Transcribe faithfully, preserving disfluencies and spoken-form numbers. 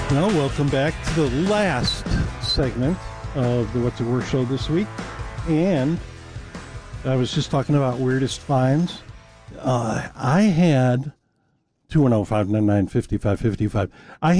Well, welcome back to the last segment of the What's It Worth show this week. And I was just talking about weirdest finds. Uh, I had two one zero, five nine nine, five five five five. I had